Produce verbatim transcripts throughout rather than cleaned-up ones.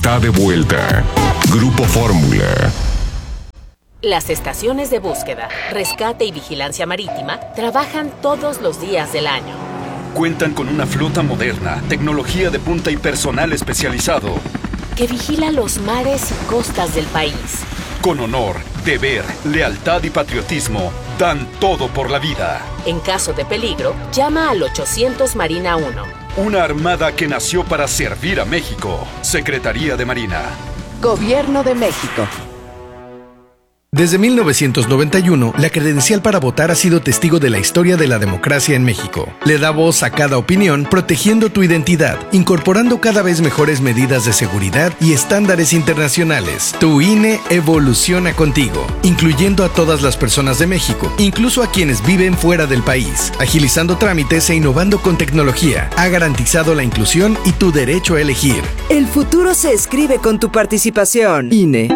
Está de vuelta. Grupo Fórmula. Las estaciones de búsqueda, rescate y vigilancia marítima trabajan todos los días del año. Cuentan con una flota moderna, tecnología de punta y personal especializado que vigila los mares y costas del país. Con honor, deber, lealtad y patriotismo, dan todo por la vida. En caso de peligro, llama al ochocientos Marina uno. Una armada que nació para servir a México. Secretaría de Marina. Gobierno de México. Desde mil novecientos noventa y uno, la credencial para votar ha sido testigo de la historia de la democracia en México. Le da voz a cada opinión, protegiendo tu identidad, incorporando cada vez mejores medidas de seguridad y estándares internacionales. Tu I N E evoluciona contigo, incluyendo a todas las personas de México, incluso a quienes viven fuera del país. Agilizando trámites e innovando con tecnología, ha garantizado la inclusión y tu derecho a elegir. El futuro se escribe con tu participación. I N E.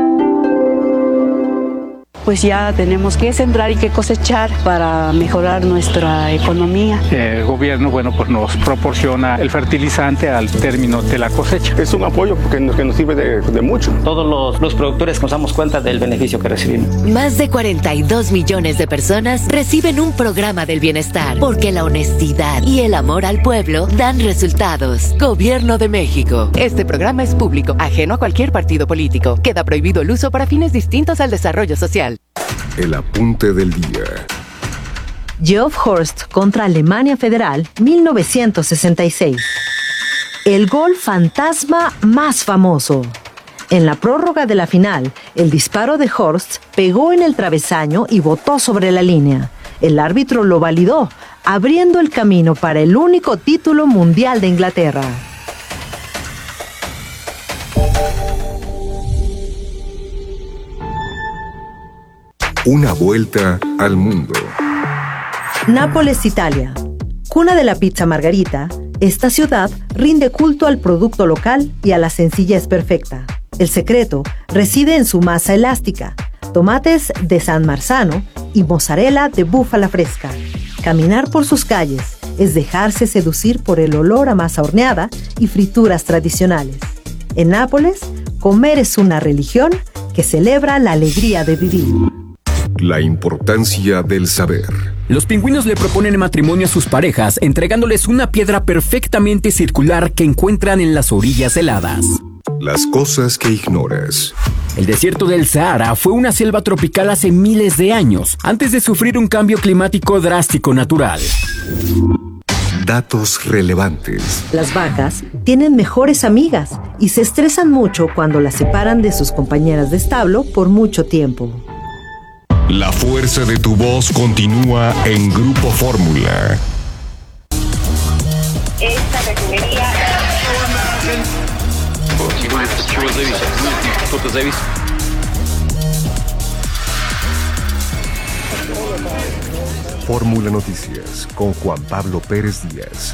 Pues ya tenemos que sembrar y que cosechar para mejorar nuestra economía. El gobierno, bueno, pues nos proporciona el fertilizante al término de la cosecha. Es un apoyo porque nos, que nos sirve de, de mucho. Todos los, los productores nos damos cuenta del beneficio que recibimos. Más de cuarenta y dos millones de personas reciben un programa del bienestar, porque la honestidad y el amor al pueblo dan resultados. Gobierno de México. Este programa es público, ajeno a cualquier partido político. Queda prohibido el uso para fines distintos al desarrollo social. El apunte del día. Geoff Horst contra Alemania Federal, mil novecientos sesenta y seis. El gol fantasma más famoso. En la prórroga de la final, el disparo de Horst pegó en el travesaño y botó sobre la línea. El árbitro lo validó, abriendo el camino para el único título mundial de Inglaterra. Una vuelta al mundo. Nápoles, Italia. Cuna de la pizza margarita, esta ciudad rinde culto al producto local y a la sencillez perfecta. El secreto reside en su masa elástica, tomates de San Marzano y mozzarella de búfala fresca. Caminar por sus calles es dejarse seducir por el olor a masa horneada y frituras tradicionales. En Nápoles, comer es una religión que celebra la alegría de vivir. La importancia del saber. Los pingüinos le proponen matrimonio a sus parejas, entregándoles una piedra perfectamente circular que encuentran en las orillas heladas. Las cosas que ignoras. El desierto del Sahara fue una selva tropical hace miles de años, antes de sufrir un cambio climático drástico natural. Datos relevantes. Las vacas tienen mejores amigas y se estresan mucho cuando las separan de sus compañeras de establo por mucho tiempo. La fuerza de tu voz continúa en Grupo Fórmula. Esta refinería... Fórmula Noticias con Juan Pablo Pérez Díaz.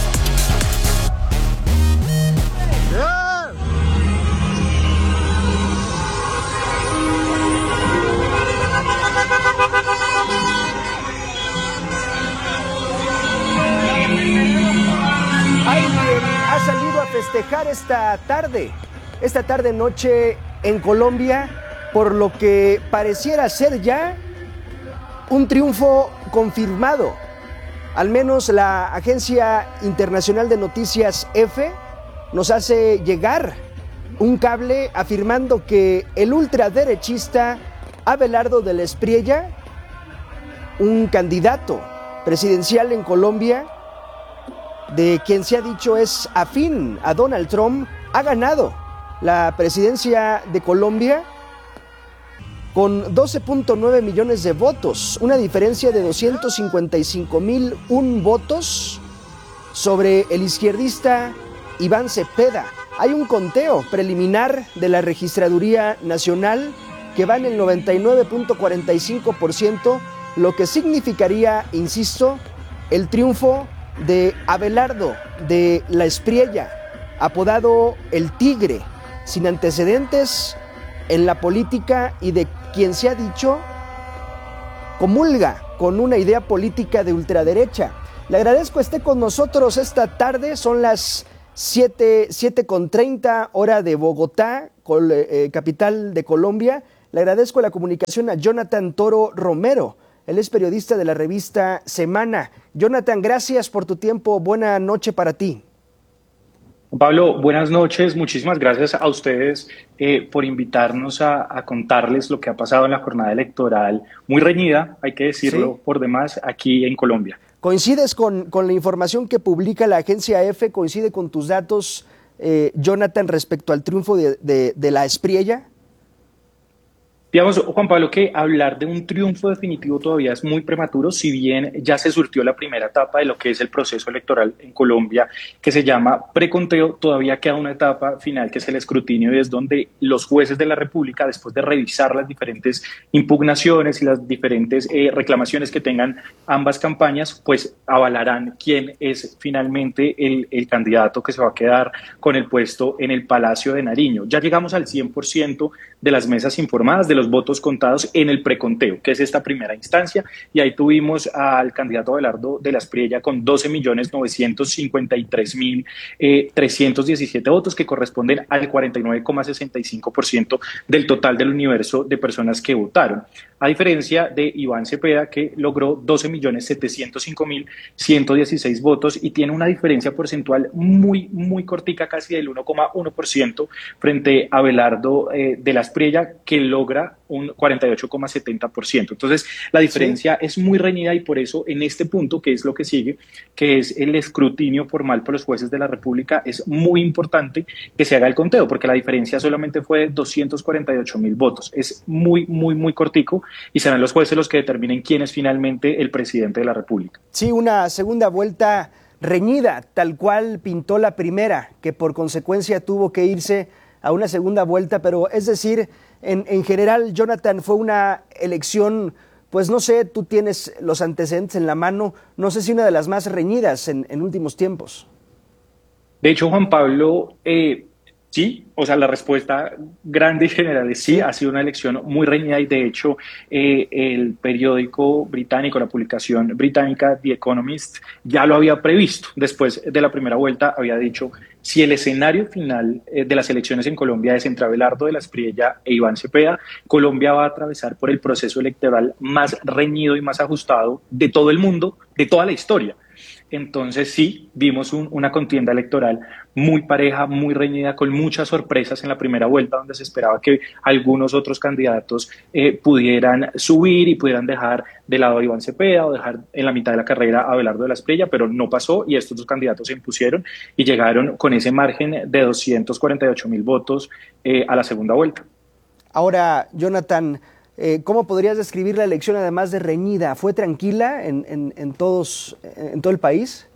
Alguien ha salido a festejar esta tarde, esta tarde noche en Colombia, por lo que pareciera ser ya un triunfo confirmado. Al menos la Agencia Internacional de Noticias EFE nos hace llegar un cable afirmando que el ultraderechista Abelardo de la Espriella, un candidato presidencial en Colombia, de quien se ha dicho es afín a Donald Trump, ha ganado la presidencia de Colombia con doce punto nueve millones de votos, una diferencia de doscientos cincuenta y cinco mil uno votos sobre el izquierdista Iván Cepeda. Hay un conteo preliminar de la Registraduría Nacional que va en el noventa y nueve punto cuarenta y cinco por ciento, lo que significaría, insisto, el triunfo de Abelardo de la Espriella, apodado el Tigre, sin antecedentes en la política y de quien se ha dicho comulga con una idea política de ultraderecha. Le agradezco esté con nosotros esta tarde, son las siete con treinta, hora de Bogotá, col, eh, capital de Colombia. Le agradezco la comunicación a Jonathan Toro Romero. Él es periodista de la revista Semana. Jonathan, gracias por tu tiempo. Buena noche para ti. Pablo, buenas noches. Muchísimas gracias a ustedes eh, por invitarnos a, a contarles lo que ha pasado en la jornada electoral, muy reñida, hay que decirlo, ¿sí?, por demás, aquí en Colombia. ¿Coincides con, con la información que publica la agencia EFE? ¿Coincide con tus datos, eh, Jonathan, respecto al triunfo de, de, de la Espriella? Digamos, Juan Pablo, que hablar de un triunfo definitivo todavía es muy prematuro, si bien ya se surtió la primera etapa de lo que es el proceso electoral en Colombia, que se llama preconteo. Todavía queda una etapa final, que es el escrutinio, y es donde los jueces de la República, después de revisar las diferentes impugnaciones y las diferentes eh, reclamaciones que tengan ambas campañas, pues avalarán quién es finalmente el, el candidato que se va a quedar con el puesto en el Palacio de Nariño. Ya llegamos al cien por ciento de las mesas informadas, de los votos contados en el preconteo, que es esta primera instancia, y ahí tuvimos al candidato Abelardo de la Espriella con doce millones novecientos cincuenta y tres mil trescientos diecisiete votos, que corresponden al cuarenta y nueve coma sesenta y cinco por ciento del total del universo de personas que votaron, a diferencia de Iván Cepeda, que logró doce millones setecientos cinco mil ciento dieciséis votos y tiene una diferencia porcentual muy, muy cortica, casi del uno coma uno por ciento frente a Abelardo eh, de la Espriella, que logra un cuarenta y ocho coma setenta por ciento. Entonces, la diferencia sí es muy reñida, y por eso en este punto, que es lo que sigue, que es el escrutinio formal por los jueces de la República, es muy importante que se haga el conteo, porque la diferencia solamente fue de doscientos cuarenta y ocho mil votos. Es muy, muy, muy cortico, y serán los jueces los que determinen quién es finalmente el presidente de la República. Sí, una segunda vuelta reñida, tal cual pintó la primera, que por consecuencia tuvo que irse a una segunda vuelta, pero es decir, en, en general, Jonathan, fue una elección, pues no sé, tú tienes los antecedentes en la mano, no sé si una de las más reñidas en, en últimos tiempos. De hecho, Juan Pablo, eh, sí, o sea, la respuesta grande y general es sí, ha sido una elección muy reñida, y de hecho eh, el periódico británico, la publicación británica The Economist, ya lo había previsto. Después de la primera vuelta había dicho: si el escenario final eh, de las elecciones en Colombia es entre Abelardo de la Espriella e Iván Cepeda, Colombia va a atravesar por el proceso electoral más reñido y más ajustado de todo el mundo, de toda la historia. Entonces sí, vimos un, una contienda electoral muy pareja, muy reñida, con muchas sorpresas en la primera vuelta, donde se esperaba que algunos otros candidatos eh, pudieran subir y pudieran dejar de lado a Iván Cepeda o dejar en la mitad de la carrera a Abelardo de la Espriella, pero no pasó, y estos dos candidatos se impusieron y llegaron con ese margen de doscientos cuarenta y ocho mil votos eh, a la segunda vuelta. Ahora, Jonathan, Eh, ¿cómo podrías describir la elección, además de reñida? ¿Fue tranquila en, en, en, todos, en todo el país?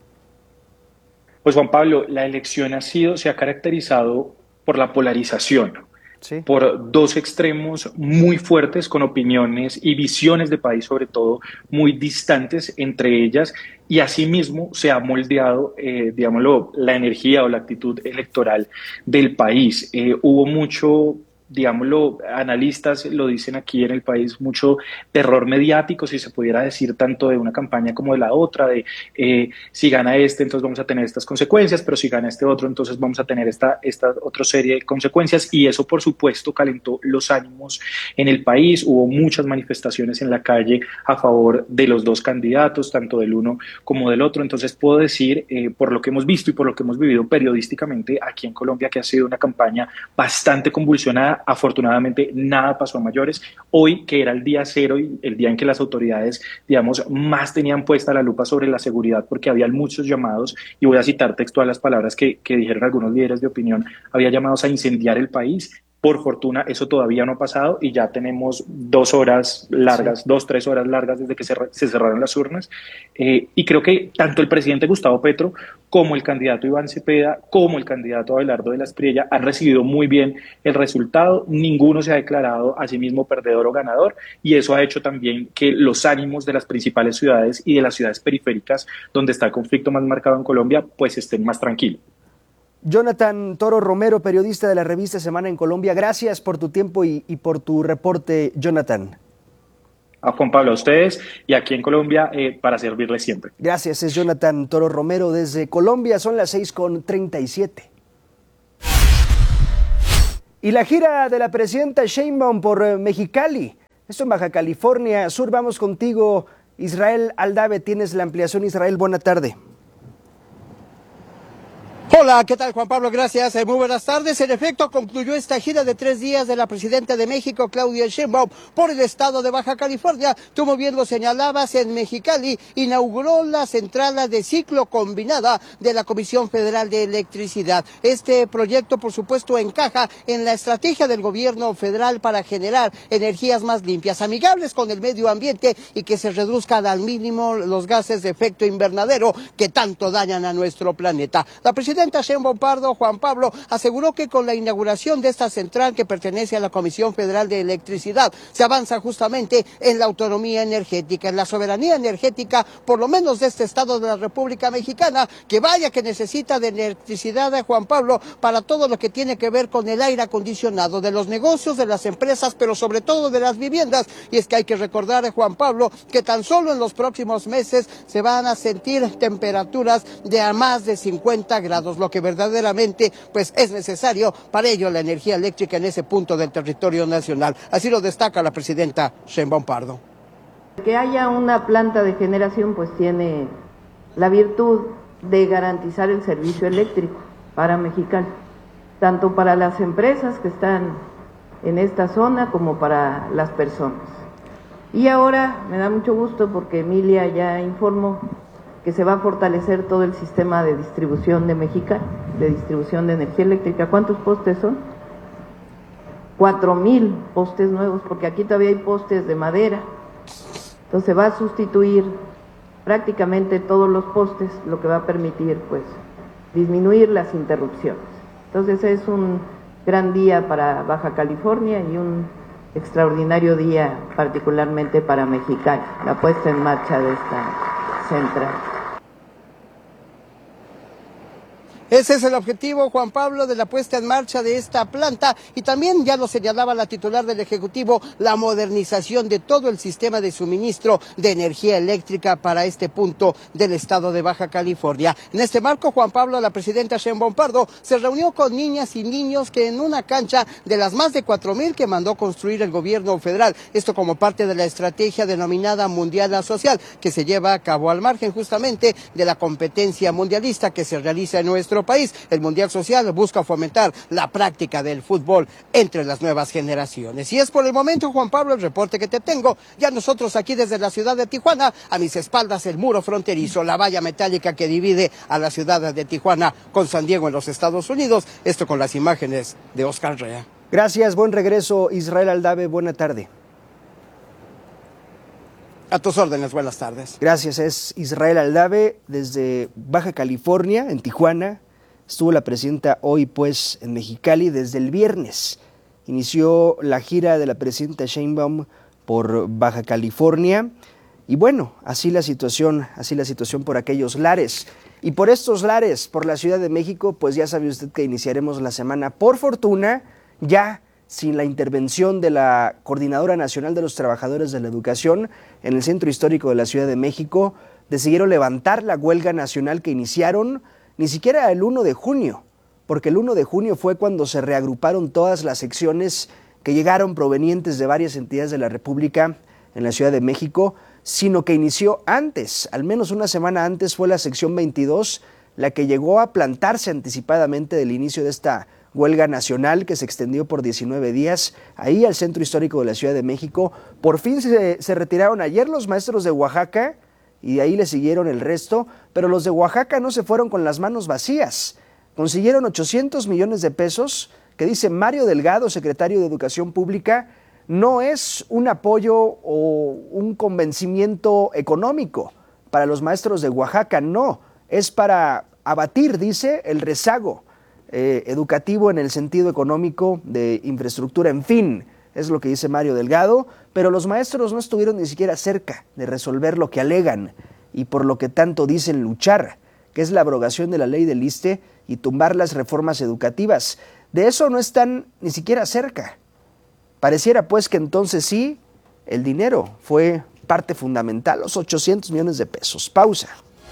Pues Juan Pablo, la elección ha sido, se ha caracterizado por la polarización, sí, por dos extremos muy fuertes, con opiniones y visiones de país, sobre todo, muy distantes entre ellas, y asimismo se ha moldeado, eh, digámoslo, la energía o la actitud electoral del país. Eh, hubo mucho, digámoslo, analistas lo dicen aquí en el país, mucho terror mediático, si se pudiera decir, tanto de una campaña como de la otra, de eh, si gana este, entonces vamos a tener estas consecuencias, pero si gana este otro, entonces vamos a tener esta, esta otra serie de consecuencias, y eso, por supuesto, calentó los ánimos en el país. Hubo muchas manifestaciones en la calle a favor de los dos candidatos, tanto del uno como del otro. Entonces puedo decir, eh, por lo que hemos visto y por lo que hemos vivido periodísticamente aquí en Colombia, que ha sido una campaña bastante convulsionada. Afortunadamente nada pasó a mayores. Hoy, que era el día cero y el día en que las autoridades, digamos, más tenían puesta la lupa sobre la seguridad, porque había muchos llamados, y voy a citar textual las palabras que, que dijeron algunos líderes de opinión, había llamados a incendiar el país. Por fortuna, eso todavía no ha pasado, y ya tenemos dos horas largas, sí. dos, tres horas largas desde que se, se cerraron las urnas. Eh, y creo que tanto el presidente Gustavo Petro, como el candidato Iván Cepeda, como el candidato Abelardo de la Espriella han recibido muy bien el resultado. Ninguno se ha declarado a sí mismo perdedor o ganador, y eso ha hecho también que los ánimos de las principales ciudades y de las ciudades periféricas, donde está el conflicto más marcado en Colombia, pues estén más tranquilos. Jonathan Toro Romero, periodista de la revista Semana en Colombia, gracias por tu tiempo y, y por tu reporte, Jonathan. A Juan Pablo, a ustedes y aquí en Colombia eh, para servirles siempre. Gracias, es Jonathan Toro Romero desde Colombia, son las seis con treinta y siete. Y la gira de la presidenta Sheinbaum por Mexicali, esto en Baja California Sur, vamos contigo, Israel Aldave, tienes la ampliación. Israel, buena tarde. Hola, ¿qué tal, Juan Pablo? Gracias. Muy buenas tardes. En efecto, concluyó esta gira de tres días de la presidenta de México, Claudia Sheinbaum, por el estado de Baja California. Tú muy bien lo señalabas, en Mexicali inauguró la central de ciclo combinada de la Comisión Federal de Electricidad. Este proyecto, por supuesto, encaja en la estrategia del gobierno federal para generar energías más limpias, amigables con el medio ambiente y que se reduzcan al mínimo los gases de efecto invernadero que tanto dañan a nuestro planeta. La presidenta La presidenta Sheinbaum Pardo, Juan Pablo, aseguró que con la inauguración de esta central que pertenece a la Comisión Federal de Electricidad se avanza justamente en la autonomía energética, en la soberanía energética, por lo menos de este estado de la República Mexicana, que vaya que necesita de electricidad, de Juan Pablo, para todo lo que tiene que ver con el aire acondicionado, de los negocios, de las empresas, pero sobre todo de las viviendas. Y es que hay que recordar, Juan Pablo, que tan solo en los próximos meses se van a sentir temperaturas de a más de cincuenta grados, lo que verdaderamente pues es necesario para ello la energía eléctrica en ese punto del territorio nacional. Así lo destaca la presidenta Sheinbaum Pardo. Que haya una planta de generación pues tiene la virtud de garantizar el servicio eléctrico para Mexicali, tanto para las empresas que están en esta zona como para las personas. Y ahora me da mucho gusto porque Emilia ya informó que se va a fortalecer todo el sistema de distribución de Mexicali, de distribución de energía eléctrica. ¿Cuántos postes son? Cuatro mil postes nuevos, porque aquí todavía hay postes de madera. Entonces va a sustituir prácticamente todos los postes, lo que va a permitir pues disminuir las interrupciones. Entonces es un gran día para Baja California y un extraordinario día particularmente para Mexicali, la puesta en marcha de esta central. Ese es el objetivo, Juan Pablo, de la puesta en marcha de esta planta, y también ya lo señalaba la titular del Ejecutivo, la modernización de todo el sistema de suministro de energía eléctrica para este punto del estado de Baja California. En este marco, Juan Pablo, la presidenta Sheinbaum Pardo se reunió con niñas y niños que en una cancha de las más de cuatro mil que mandó construir el gobierno federal, esto como parte de la estrategia denominada Mundial Social, que se lleva a cabo al margen justamente de la competencia mundialista que se realiza en nuestro país. El Mundial Social busca fomentar la práctica del fútbol entre las nuevas generaciones. Y es por el momento, Juan Pablo, el reporte que te tengo. Ya nosotros aquí desde la ciudad de Tijuana, a mis espaldas el muro fronterizo, la valla metálica que divide a la ciudad de Tijuana con San Diego en los Estados Unidos. Esto con las imágenes de Oscar Rea. Gracias, buen regreso, Israel Aldave, buena tarde. A tus órdenes, buenas tardes. Gracias, es Israel Aldave desde Baja California, en Tijuana. Estuvo la presidenta hoy pues en Mexicali desde el viernes. Inició la gira de la presidenta Sheinbaum por Baja California. Y bueno, así la situación, así la situación por aquellos lares. Y por estos lares, por la Ciudad de México, pues ya sabe usted que iniciaremos la semana, por fortuna, ya sin la intervención de la Coordinadora Nacional de los Trabajadores de la Educación en el Centro Histórico de la Ciudad de México. Decidieron levantar la huelga nacional que iniciaron ni siquiera el uno de junio, porque el uno de junio fue cuando se reagruparon todas las secciones que llegaron provenientes de varias entidades de la República en la Ciudad de México, sino que inició antes, al menos una semana antes fue la sección veintidós la que llegó a plantarse anticipadamente del inicio de esta huelga nacional que se extendió por diecinueve días, ahí al Centro Histórico de la Ciudad de México. Por fin se, se retiraron ayer los maestros de Oaxaca, y de ahí le siguieron el resto, pero los de Oaxaca no se fueron con las manos vacías. Consiguieron ochocientos millones de pesos, que dice Mario Delgado, secretario de Educación Pública, no es un apoyo o un convencimiento económico para los maestros de Oaxaca, no, es para abatir, dice, el rezago eh, educativo en el sentido económico de infraestructura, en fin. Es lo que dice Mario Delgado, pero los maestros no estuvieron ni siquiera cerca de resolver lo que alegan y por lo que tanto dicen luchar, que es la abrogación de la ley del ISSSTE y tumbar las reformas educativas. De eso no están ni siquiera cerca. Pareciera pues que entonces sí, el dinero fue parte fundamental, los ochocientos millones de pesos. Pausa.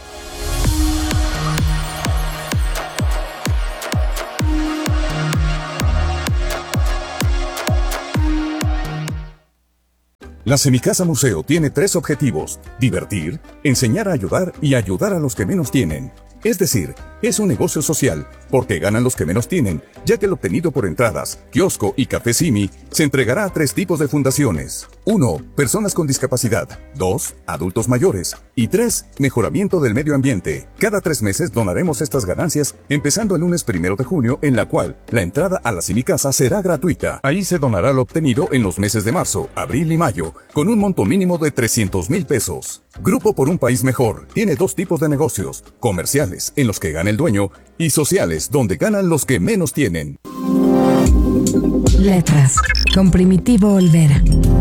La Semicasa Museo tiene tres objetivos: divertir, enseñar a ayudar y ayudar a los que menos tienen. Es decir, es un negocio social, porque ganan los que menos tienen, ya que el obtenido por entradas, kiosco y café Simi se entregará a tres tipos de fundaciones. uno. Personas con discapacidad. dos. Adultos mayores. Y tres. Mejoramiento del medio ambiente. Cada tres meses donaremos estas ganancias, empezando el lunes primero de junio, en la cual la entrada a la Semicasa será gratuita. Ahí se donará lo obtenido en los meses de marzo, abril y mayo, con un monto mínimo de trescientos mil pesos. Grupo por un País Mejor tiene dos tipos de negocios: comerciales, en los que gana el dueño, y sociales, donde ganan los que menos tienen. Letras, con Primitivo Olvera.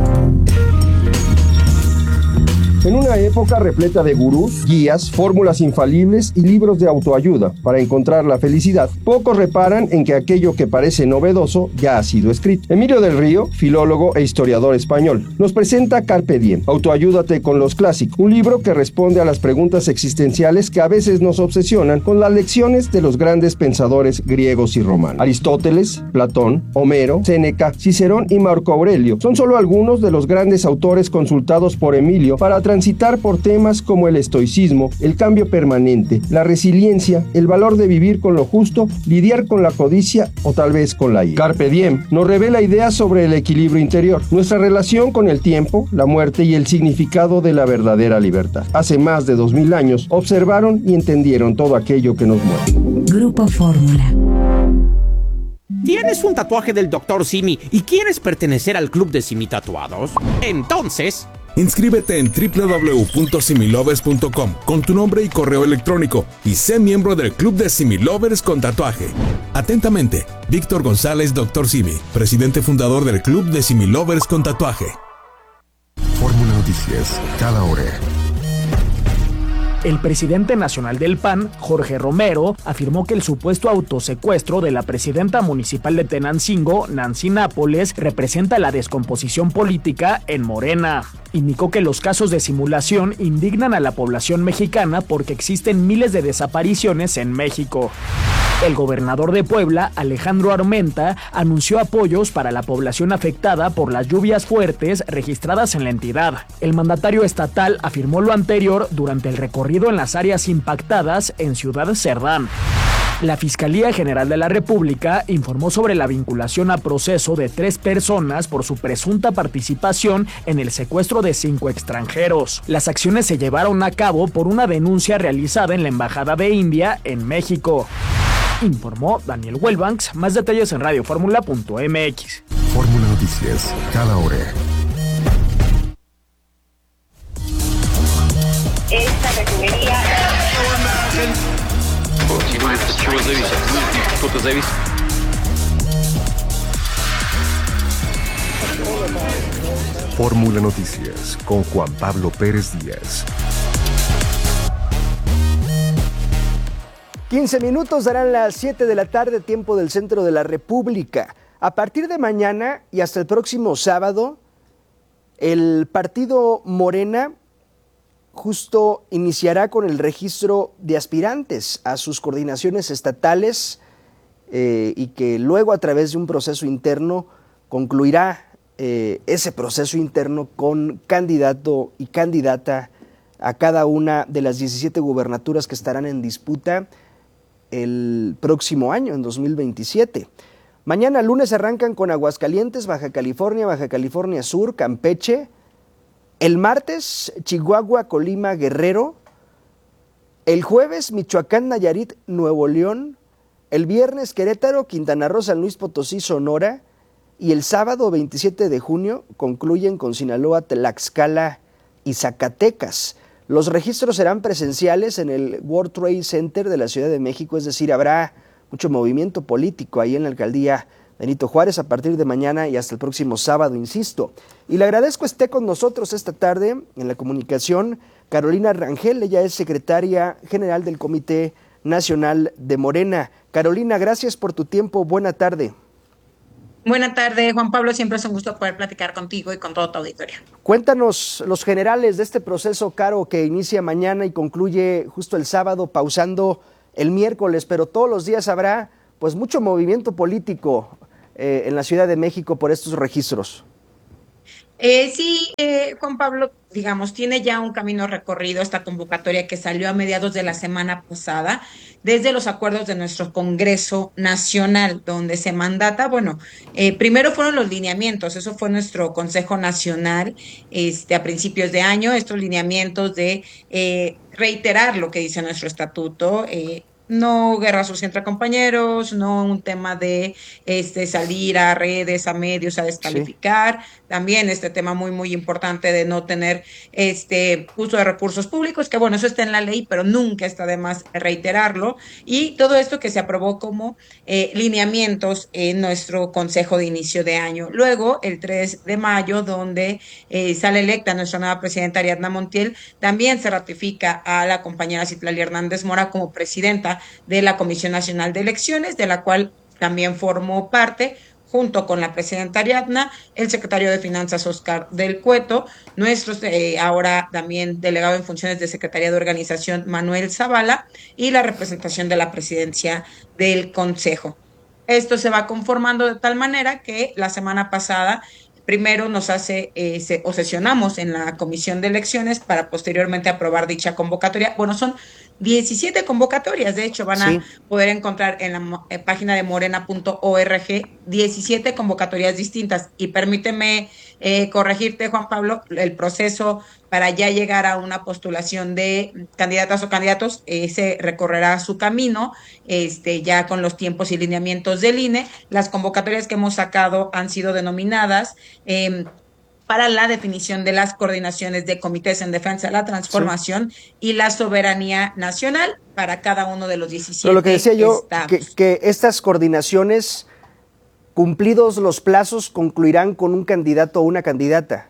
En una época repleta de gurús, guías, fórmulas infalibles y libros de autoayuda para encontrar la felicidad, pocos reparan en que aquello que parece novedoso ya ha sido escrito. Emilio del Río, filólogo e historiador español, nos presenta Carpe Diem, Autoayúdate con los clásicos, un libro que responde a las preguntas existenciales que a veces nos obsesionan con las lecciones de los grandes pensadores griegos y romanos. Aristóteles, Platón, Homero, Séneca, Cicerón y Marco Aurelio son solo algunos de los grandes autores consultados por Emilio para transitar por temas como el estoicismo, el cambio permanente, la resiliencia, el valor de vivir con lo justo, lidiar con la codicia o tal vez con la ira. Carpe Diem nos revela ideas sobre el equilibrio interior, nuestra relación con el tiempo, la muerte y el significado de la verdadera libertad. Hace más de dos mil años observaron y entendieron todo aquello que nos mueve. Grupo Fórmula. ¿Tienes un tatuaje del doctor Simi y quieres pertenecer al club de Simi Tatuados? Entonces, inscríbete en doble u doble u doble u punto similovers punto com con tu nombre y correo electrónico y sé miembro del club de Similovers con tatuaje. Atentamente, Víctor González, doctor Simi, presidente fundador del club de Similovers con tatuaje. Fórmula Noticias, cada hora. El presidente nacional del P A N, Jorge Romero, afirmó que el supuesto autosecuestro de la presidenta municipal de Tenancingo, Nancy Nápoles, representa la descomposición política en Morena. Indicó que los casos de simulación indignan a la población mexicana porque existen miles de desapariciones en México. El gobernador de Puebla, Alejandro Armenta, anunció apoyos para la población afectada por las lluvias fuertes registradas en la entidad. El mandatario estatal afirmó lo anterior durante el recorrido en las áreas impactadas en Ciudad Cerdán. La Fiscalía General de la República informó sobre la vinculación a proceso de tres personas por su presunta participación en el secuestro de cinco extranjeros. Las acciones se llevaron a cabo por una denuncia realizada en la Embajada de India en México. Informó Daniel Welbanks. Más detalles en radio fórmula punto m x. Fórmula Noticias, cada hora. Esta refinería... Fórmula Noticias con Juan Pablo Pérez Díaz. quince minutos darán las siete de la tarde, tiempo del centro de la República. A partir de mañana y hasta el próximo sábado, el partido Morena justo iniciará con el registro de aspirantes a sus coordinaciones estatales eh, y que luego a través de un proceso interno concluirá eh, ese proceso interno con candidato y candidata a cada una de las diecisiete gubernaturas que estarán en disputa el próximo año, en dos mil veintisiete. Mañana lunes arrancan con Aguascalientes, Baja California, Baja California Sur, Campeche. El martes, Chihuahua, Colima, Guerrero. El jueves, Michoacán, Nayarit, Nuevo León. El viernes, Querétaro, Quintana Roo, San Luis Potosí, Sonora. Y el sábado, veintisiete de junio, concluyen con Sinaloa, Tlaxcala y Zacatecas. Los registros serán presenciales en el World Trade Center de la Ciudad de México, es decir, habrá mucho movimiento político ahí en la alcaldía Benito Juárez a partir de mañana y hasta el próximo sábado, insisto. Y le agradezco esté con nosotros esta tarde en la comunicación Carolina Rangel, ella es secretaria general del Comité Nacional de Morena. Carolina, gracias por tu tiempo, buena tarde. Buenas tardes, Juan Pablo. Siempre es un gusto poder platicar contigo y con todo tu auditorio. Cuéntanos los generales de este proceso, Caro, que inicia mañana y concluye justo el sábado, pausando el miércoles, pero todos los días habrá pues mucho movimiento político eh, en la Ciudad de México por estos registros. Eh, sí, eh, Juan Pablo, digamos, tiene ya un camino recorrido esta convocatoria que salió a mediados de la semana pasada, desde los acuerdos de nuestro Congreso Nacional, donde se mandata, bueno, eh, primero fueron los lineamientos, eso fue nuestro Consejo Nacional este, a principios de año, estos lineamientos de eh, reiterar lo que dice nuestro estatuto, eh, no guerra sucia entre compañeros, no un tema de este salir a redes, a medios a descalificar, sí. También este tema muy muy importante de no tener este uso de recursos públicos, que bueno, eso está en la ley, pero nunca está de más reiterarlo, y todo esto que se aprobó como eh, lineamientos en nuestro consejo de inicio de año. Luego, el tres de mayo, donde eh, sale electa nuestra nueva presidenta Ariadna Montiel, también se ratifica a la compañera Citlali Hernández Mora como presidenta de la Comisión Nacional de Elecciones, de la cual también formó parte, junto con la presidenta Ariadna, el secretario de Finanzas Oscar del Cueto, nuestro eh, ahora también delegado en funciones de Secretaría de Organización Manuel Zavala, y la representación de la presidencia del Consejo. Esto se va conformando de tal manera que la semana pasada primero nos hace, eh, se, o sesionamos en la Comisión de Elecciones para posteriormente aprobar dicha convocatoria. Bueno, son diecisiete convocatorias, de hecho van sí. a poder encontrar en la eh, página de morena punto org diecisiete convocatorias distintas. Y permíteme eh, corregirte, Juan Pablo, el proceso para ya llegar a una postulación de candidatas o candidatos, eh, se recorrerá su camino, este, ya con los tiempos y lineamientos del I N E. Las convocatorias que hemos sacado han sido denominadas eh, para la definición de las coordinaciones de comités en defensa de la transformación sí. y la soberanía nacional para cada uno de los diecisiete. Pero lo que decía yo, que, que estas coordinaciones, cumplidos los plazos, concluirán con un candidato o una candidata.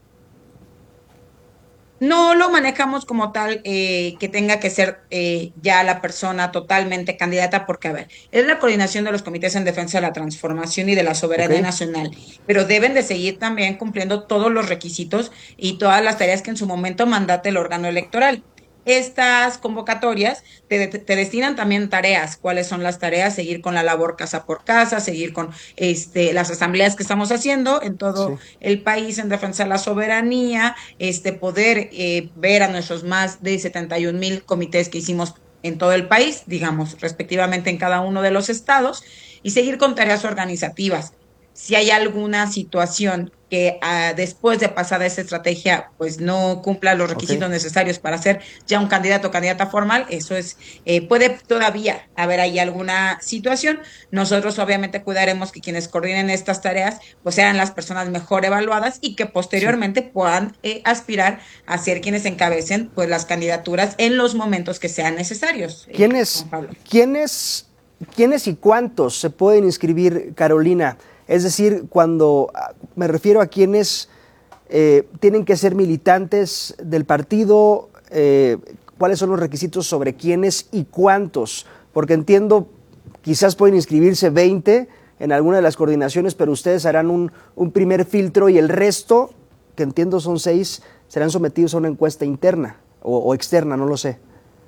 No lo manejamos como tal, eh, que tenga que ser eh, ya la persona totalmente candidata, porque, a ver, es la coordinación de los comités en defensa de la transformación y de la soberanía okay. nacional, pero deben de seguir también cumpliendo todos los requisitos y todas las tareas que en su momento mandate el órgano electoral. Estas convocatorias te, te destinan también tareas. ¿Cuáles son las tareas? Seguir con la labor casa por casa, seguir con este las asambleas que estamos haciendo en todo sí. el país en defensa de la soberanía, este poder eh, ver a nuestros más de setenta y un mil comités que hicimos en todo el país, digamos, respectivamente en cada uno de los estados, y seguir con tareas organizativas. Si hay alguna situación que uh, después de pasada esa estrategia pues no cumpla los requisitos okay. necesarios para ser ya un candidato o candidata formal, eso es, eh, puede todavía haber ahí alguna situación. Nosotros obviamente cuidaremos que quienes coordinen estas tareas pues sean las personas mejor evaluadas y que posteriormente sí. puedan eh, aspirar a ser quienes encabecen pues las candidaturas en los momentos que sean necesarios. ¿Quiénes, eh, ¿quiénes, ¿quiénes y cuántos se pueden inscribir, Carolina? Es decir, cuando me refiero a quienes eh, tienen que ser militantes del partido, eh, cuáles son los requisitos sobre quiénes y cuántos, porque entiendo, quizás pueden inscribirse veinte en alguna de las coordinaciones, pero ustedes harán un, un primer filtro y el resto, que entiendo son seis, serán sometidos a una encuesta interna o, o externa, no lo sé.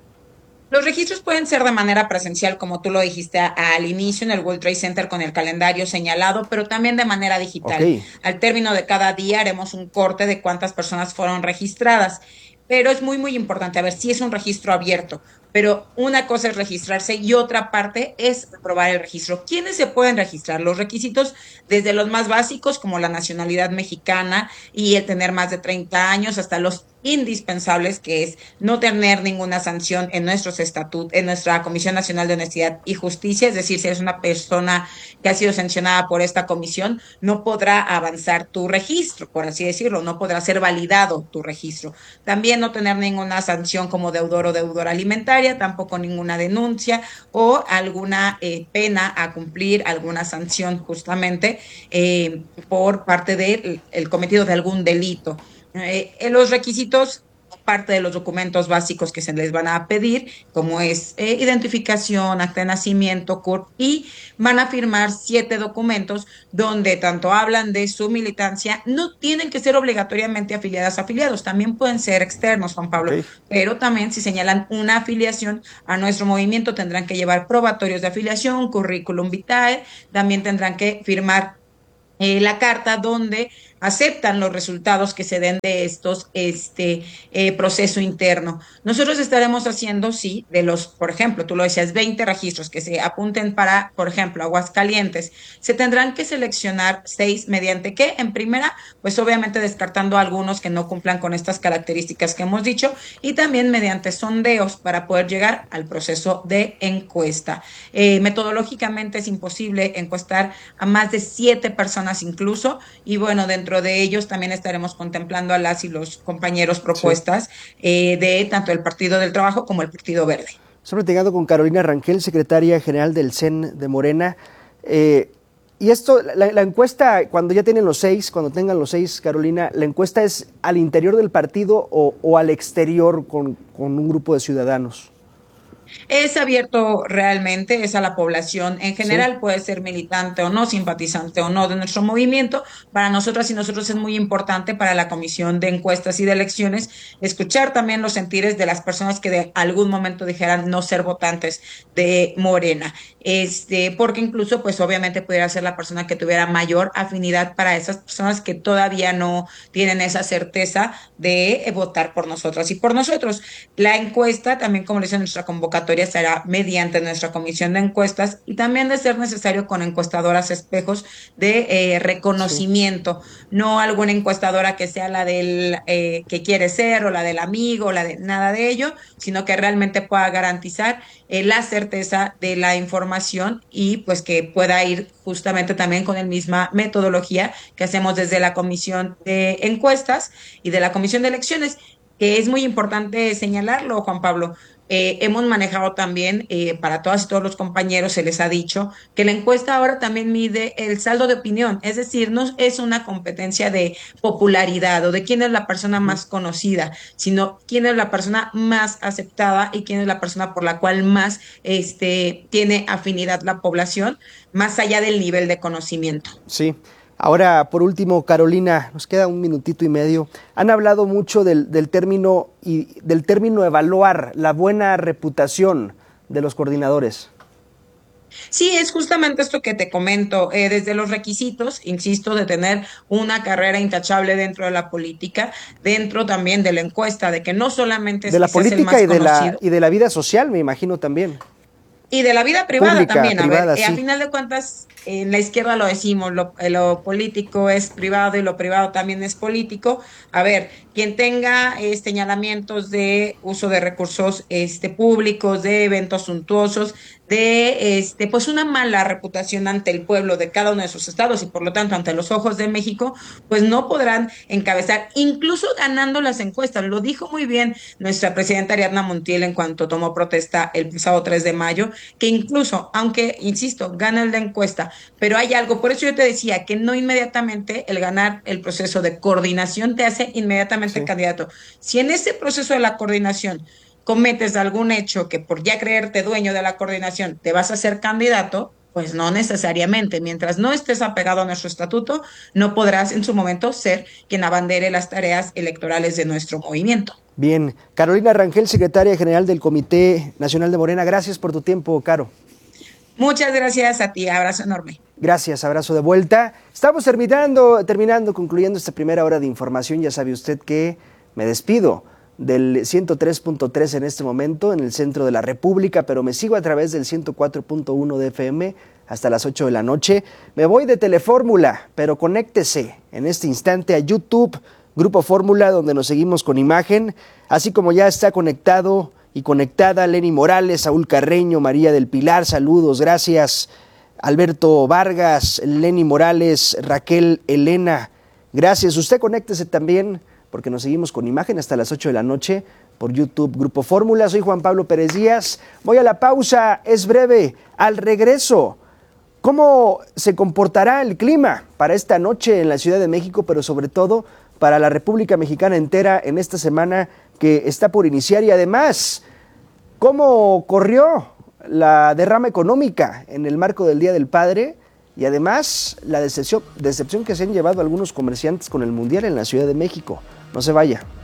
Los registros pueden ser de manera presencial, como tú lo dijiste al inicio, en el World Trade Center con el calendario señalado, pero también de manera digital. Okay. Al término de cada día haremos un corte de cuántas personas fueron registradas. Pero es muy, muy importante, a ver, si es un registro abierto, pero una cosa es registrarse y otra parte es aprobar el registro. ¿Quiénes se pueden registrar? Los requisitos desde los más básicos, como la nacionalidad mexicana y el tener más de treinta años, hasta los indispensables, que es no tener ninguna sanción en nuestros estatutos, en nuestra Comisión Nacional de Honestidad y Justicia, es decir, si eres una persona que ha sido sancionada por esta comisión, no podrá avanzar tu registro, por así decirlo, no podrá ser validado tu registro. También no tener ninguna sanción como deudor o deudora alimentaria, tampoco ninguna denuncia o alguna eh, pena a cumplir, alguna sanción justamente eh, por parte del el cometido de algún delito. Eh, los requisitos parte de los documentos básicos que se les van a pedir, como es eh, identificación, acta de nacimiento, C U R P, y van a firmar siete documentos donde tanto hablan de su militancia. No tienen que ser obligatoriamente afiliadas, afiliados, también pueden ser externos, Juan Pablo, okay. Pero también si señalan una afiliación a nuestro movimiento tendrán que llevar probatorios de afiliación, currículum vitae, también tendrán que firmar eh, la carta donde aceptan los resultados que se den de estos este eh, proceso interno. Nosotros estaremos haciendo, sí, de los, por ejemplo, tú lo decías, veinte registros que se apunten para, por ejemplo, Aguascalientes. Se tendrán que seleccionar seis mediante qué, en primera, pues obviamente descartando algunos que no cumplan con estas características que hemos dicho, y también mediante sondeos para poder llegar al proceso de encuesta. Eh, metodológicamente es imposible encuestar a más de siete personas incluso, y bueno, dentro de ellos también estaremos contemplando a las y los compañeros propuestas sí. eh, de tanto el Partido del Trabajo como el Partido Verde. Estamos platicando con Carolina Rangel, secretaria general del C E N de Morena. Eh, y esto, la, la encuesta, cuando ya tienen los seis, cuando tengan los seis, Carolina, ¿la encuesta es al interior del partido o, o al exterior con, con un grupo de ciudadanos? Es abierto realmente, es a la población en general, sí. Puede ser militante o no, simpatizante o no de nuestro movimiento. Para nosotras y nosotros es muy importante para la Comisión de Encuestas y de Elecciones escuchar también los sentires de las personas que de algún momento dijeran no ser votantes de Morena. Este, porque incluso pues obviamente pudiera ser la persona que tuviera mayor afinidad para esas personas que todavía no tienen esa certeza de eh, votar por nosotras y por nosotros. La encuesta también, como le dice nuestra convocatoria, será mediante nuestra comisión de encuestas y también de ser necesario con encuestadoras espejos de eh, reconocimiento, sí. No alguna encuestadora que sea la del eh, que quiere ser o la del amigo o la de nada de ello, sino que realmente pueda garantizar eh, la certeza de la información y pues que pueda ir justamente también con la misma metodología que hacemos desde la comisión de encuestas y de la comisión de elecciones, que es muy importante señalarlo, Juan Pablo. Eh, hemos manejado también, eh, para todas y todos los compañeros se les ha dicho que la encuesta ahora también mide el saldo de opinión, es decir, no es una competencia de popularidad o de quién es la persona más conocida, sino quién es la persona más aceptada y quién es la persona por la cual más este, tiene afinidad la población, más allá del nivel de conocimiento. Sí. Ahora, por último, Carolina, nos queda un minutito y medio. Han hablado mucho del, del término y del término evaluar la buena reputación de los coordinadores. Sí, es justamente esto que te comento, eh, desde los requisitos, insisto, de tener una carrera intachable dentro de la política, dentro también de la encuesta, de que no solamente es de la que política seas el y más de la conocido. y de la vida social, me imagino también. Y de la vida privada Pública, también, privada, a ver, eh, sí. a final de cuentas, en la izquierda lo decimos, lo, lo político es privado y lo privado también es político. A ver, quien tenga eh, señalamientos de uso de recursos este, públicos, de eventos suntuosos, de este pues una mala reputación ante el pueblo de cada uno de sus estados y por lo tanto ante los ojos de México, pues no podrán encabezar, incluso ganando las encuestas. Lo dijo muy bien nuestra presidenta Ariadna Montiel en cuanto tomó protesta el pasado tres de mayo, que incluso, aunque, insisto, gana la encuesta, pero hay algo, por eso yo te decía que no inmediatamente el ganar el proceso de coordinación te hace inmediatamente sí. candidato. Si en ese proceso de la coordinación cometes algún hecho que por ya creerte dueño de la coordinación te vas a hacer candidato, pues no necesariamente. Mientras no estés apegado a nuestro estatuto, no podrás en su momento ser quien abandere las tareas electorales de nuestro movimiento. Bien, Carolina Rangel, secretaria general del Comité Nacional de Morena, gracias por tu tiempo, Caro. Muchas gracias a ti, abrazo enorme. Gracias, abrazo de vuelta. Estamos terminando, terminando, concluyendo esta primera hora de información. Ya sabe usted que me despido del ciento tres punto tres en este momento en el centro de la República, pero me sigo a través del ciento cuatro punto uno de F M hasta las ocho de la noche. Me voy de Telefórmula, pero conéctese en este instante a YouTube, Grupo Fórmula, donde nos seguimos con imagen, así como ya está conectado y conectada Lenny Morales, Saúl Carreño, María del Pilar, saludos, gracias. Alberto Vargas, Lenny Morales, Raquel Elena, gracias. Usted conéctese también, porque nos seguimos con imagen hasta las ocho de la noche por YouTube Grupo Fórmula. Soy Juan Pablo Pérez Díaz. Voy a la pausa, es breve. Al regreso, ¿cómo se comportará el clima para esta noche en la Ciudad de México, pero sobre todo para la República Mexicana entera en esta semana que está por iniciar y además, ¿cómo corrió la derrama económica en el marco del Día del Padre? Y además, la decepción, decepción que se han llevado algunos comerciantes con el Mundial en la Ciudad de México. No se vaya.